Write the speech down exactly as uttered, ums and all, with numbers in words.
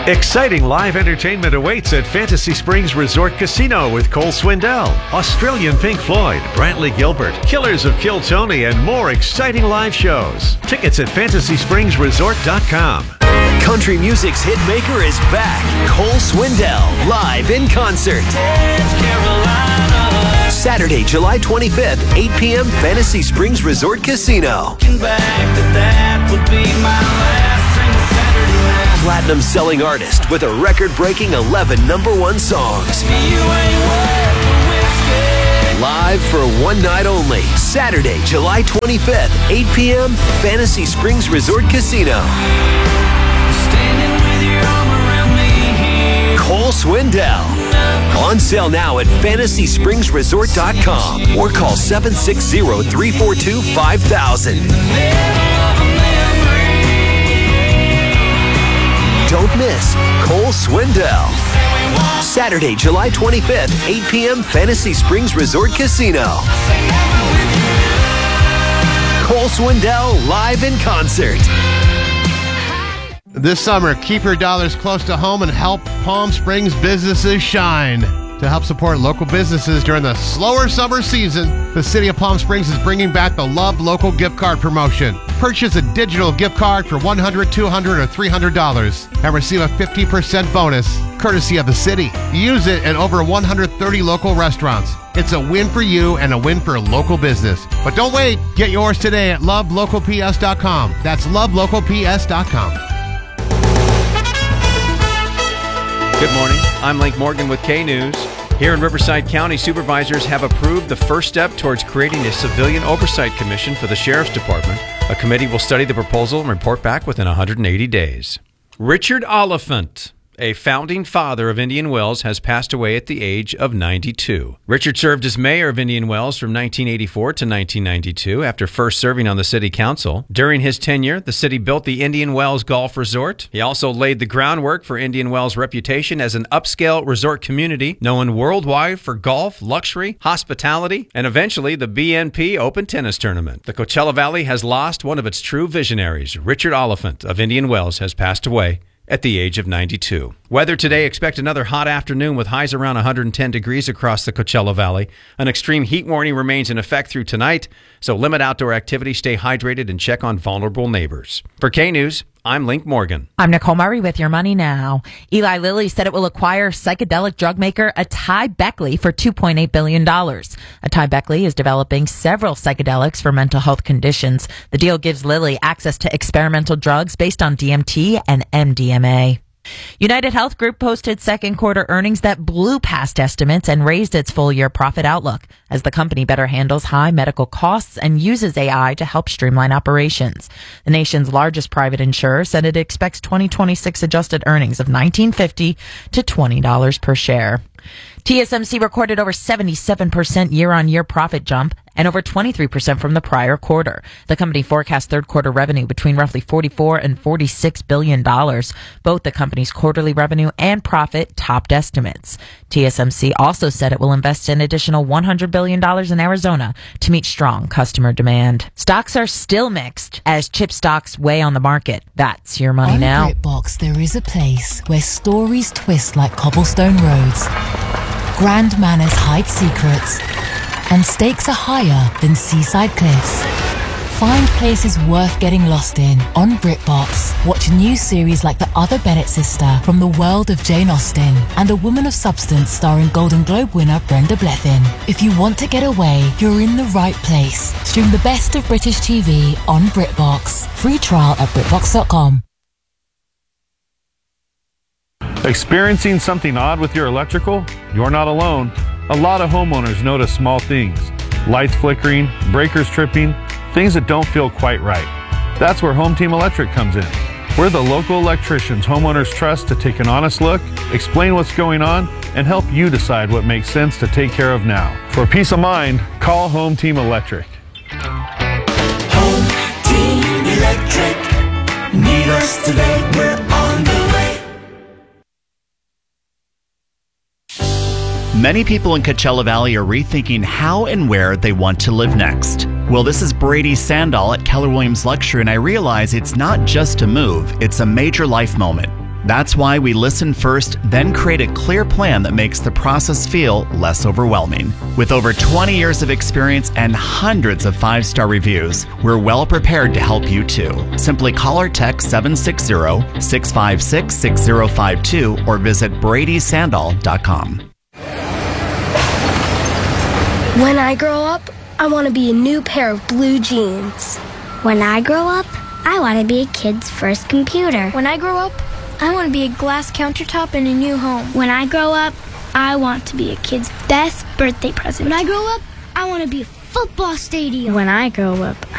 Exciting live entertainment awaits at Fantasy Springs Resort Casino with Cole Swindell, Australian Pink Floyd, Brantley Gilbert, Killers of Kill Tony, and more exciting live shows. Tickets at fantasy springs resort dot com. Country music's hitmaker is back. Cole Swindell, live in concert. Saturday, July twenty-fifth, eight p.m., Fantasy Springs Resort Casino. Platinum selling artist with a record-breaking eleven number one songs. Live for one night only. Saturday, July twenty-fifth, eight p.m., Fantasy Springs Resort Casino. Cole Swindell. On sale now at fantasy springs resort dot com or call seven six zero, three four two, five thousand. Don't miss Cole Swindell. Saturday, July twenty-fifth, eight p.m., Fantasy Springs Resort Casino. Cole Swindell live in concert. This summer, keep your dollars close to home and help Palm Springs businesses shine. To help support local businesses during the slower summer season, the City of Palm Springs is bringing back the Love Local gift card promotion. Purchase a digital gift card for one hundred dollars, two hundred dollars, or three hundred dollars and receive a fifty percent bonus, courtesy of the city. Use it at over one hundred thirty local restaurants. It's a win for you and a win for local business. But don't wait. Get yours today at love local p s dot com. That's love local p s dot com. Good morning. I'm Link Morgan with K-News. Here in Riverside County, supervisors have approved the first step towards creating a civilian oversight commission for the Sheriff's Department. A committee will study the proposal and report back within one hundred eighty days. Richard Oliphant, a founding father of Indian Wells, has passed away at the age of ninety-two. Richard served as mayor of Indian Wells from nineteen eighty-four to nineteen ninety-two after first serving on the city council. During his tenure, the city built the Indian Wells Golf Resort. He also laid the groundwork for Indian Wells' reputation as an upscale resort community known worldwide for golf, luxury, hospitality, and eventually the B N P Open Tennis Tournament. The Coachella Valley has lost one of its true visionaries. Richard Oliphant of Indian Wells has passed away at the age of ninety-two. Weather today, expect another hot afternoon with highs around one hundred ten degrees across the Coachella Valley. An extreme heat warning remains in effect through tonight, so limit outdoor activity, stay hydrated, and check on vulnerable neighbors. For K-News, I'm Link Morgan. I'm Nicole Murray with your money now. Eli Lilly said it will acquire psychedelic drug maker Atai Beckley for two point eight billion dollars. Atai Beckley is developing several psychedelics for mental health conditions. The deal gives Lilly access to experimental drugs based on D M T and M D M A. United Health Group posted second quarter earnings that blew past estimates and raised its full year profit outlook as the company better handles high medical costs and uses A I to help streamline operations. The nation's largest private insurer said it expects twenty twenty-six adjusted earnings of nineteen fifty to twenty dollars per share. T S M C recorded over seventy-seven percent year-on-year profit jump and over twenty-three percent from the prior quarter. The company forecasts third quarter revenue between roughly forty-four and forty-six billion dollars. Both the company's quarterly revenue and profit topped estimates. T S M C also said it will invest an additional one hundred billion dollars in Arizona to meet strong customer demand. Stocks are still mixed as chip stocks weigh on the market. That's your money on now. On BritBox, there is a place where stories twist like cobblestone roads, grand manners hide secrets, and stakes are higher than seaside cliffs. Find places worth getting lost in on BritBox. Watch a new series like The Other Bennett Sister from the world of Jane Austen and A Woman of Substance starring Golden Globe winner Brenda Blethyn. If you want to get away, you're in the right place. Stream the best of British T V on BritBox. Free trial at BritBox dot com. Experiencing something odd with your electrical? You're not alone. A lot of homeowners notice small things. Lights flickering, breakers tripping, things that don't feel quite right. That's where Home Team Electric comes in. We're the local electricians homeowners trust to take an honest look, explain what's going on, and help you decide what makes sense to take care of now. For peace of mind, call Home Team Electric. Home Team Electric. Need us today, we're on the way. Many people in Coachella Valley are rethinking how and where they want to live next. Well, this is Brady Sandall at Keller Williams Luxury, and I realize it's not just a move, it's a major life moment. That's why we listen first, then create a clear plan that makes the process feel less overwhelming. With over twenty years of experience and hundreds of five-star reviews, we're well prepared to help you too. Simply call or text seven six zero, six five six, six zero five two or visit brady sandal dot com. When I grow up, I want to be a new pair of blue jeans. When I grow up, I want to be a kid's first computer. When I grow up, I want to be a glass countertop in a new home. When I grow up, I want to be a kid's best birthday present. When I grow up, I want to be a football stadium. When I grow up,